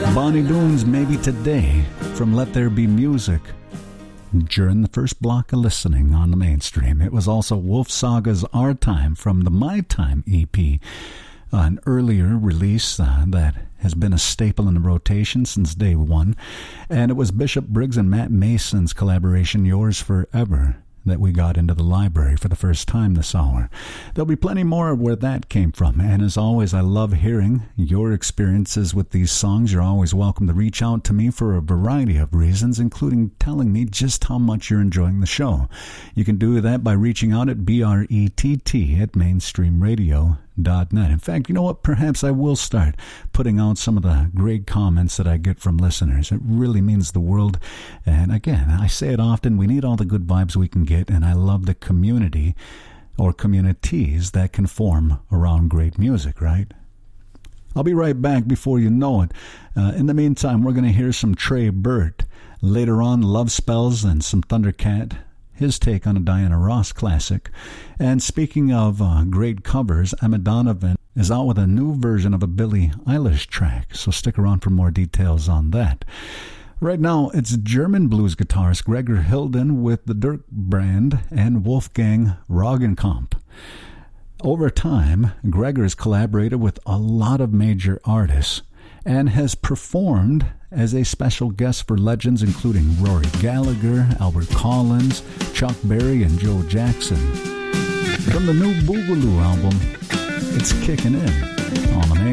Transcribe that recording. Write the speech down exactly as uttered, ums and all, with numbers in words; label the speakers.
Speaker 1: Bonnie Doon's Maybe Today from Let There Be Music during the first block of listening on the mainstream. It was also Wolf Saga's Our Time from the My Time E P, an earlier release uh, that has been a staple in the rotation since day one. And it was Bishop Briggs and Matt Mason's collaboration, Yours Forever, that we got into the library for the first time this hour. There'll be plenty more of where that came from. And as always, I love hearing your experiences with these songs. You're always welcome to reach out to me for a variety of reasons, including telling me just how much you're enjoying the show. You can do that by reaching out at B R E T T at mainstream radio dot net. In fact, you know what? Perhaps I will start putting out some of the great comments that I get from listeners. It really means the world. And again, I say it often, we need all the good vibes we can get, and I love the community or communities that can form around great music, right? I'll be right back before you know it. Uh, in the meantime, we're going to hear some Trey Burt. Later on, Love Spells and some Thundercat, his take on a Diana Ross classic. And speaking of uh, great covers, Emma Donovan is out with a new version of a Billie Eilish track, so stick around for more details on that. Right now, it's German blues guitarist Gregor Hilden with the Dirk Brand and Wolfgang Roggenkamp. Over time, Gregor has collaborated with a lot of major artists and has performed as a special guest for legends including Rory Gallagher, Albert Collins, Chuck Berry, and Joe Jackson. From the new Boogaloo album, it's Kicking In on the main